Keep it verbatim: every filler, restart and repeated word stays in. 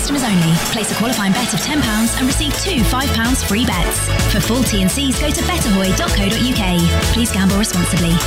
customers only. Place a qualifying bet of ten pounds and receive two five pounds free bets. For full T and Cs, go to betterhoy dot co dot uk. Please gamble responsibly.